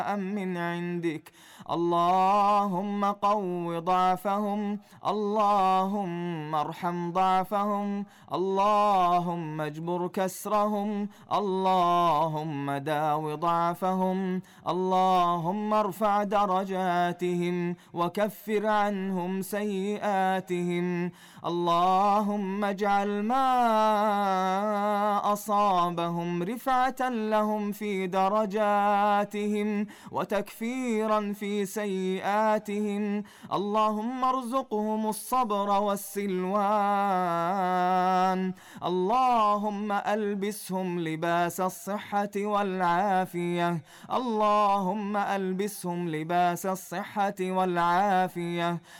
من عندك. اللهم قو ضعفهم، اللهم ارحم ضعفهم، اللهم اجبر كسرهم، اللهم داو ضعفهم، اللهم ارفع درجاتهم وكفر عنهم سيئاتهم. اللهم اجعل ما أصابهم رفعة لهم في درجاتهم وتكفيرا في سيئاتهم. اللهم ارزقهم الصبر والسلوان. اللهم ألبسهم لباس الصحة والعافية، اللهم ألبسهم لباس الصحة والعافية.